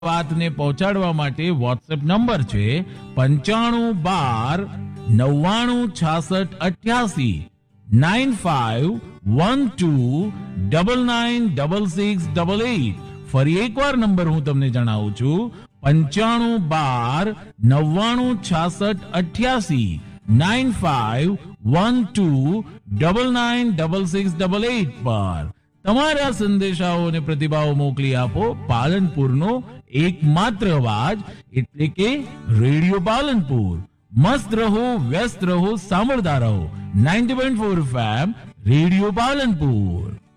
વાતને પહોંચાડવા માટે વોટ્સએપ નંબર છે 9512996688 9512996688। ફરી એકવાર નંબર હું તમને જણાવું છું 9512996688 9512996688 પર તમારા સંદેશાઓ અને પ્રતિભાવો મોકલી આપો। પાલનપુરનો એકમાત્ર અવાજ એટલે કે રેડિયો પાલનપુર। મસ્ત રહો, વ્યસ્ત રહો, સાંભળતા રહો 90.4 FM રેડિયો પાલનપુર।